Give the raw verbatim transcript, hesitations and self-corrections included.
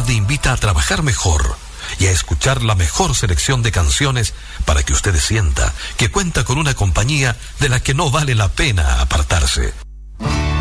tarde invita a trabajar mejor y a escuchar la mejor selección de canciones para que usted sienta que cuenta con una compañía de la que no vale la pena apartarse.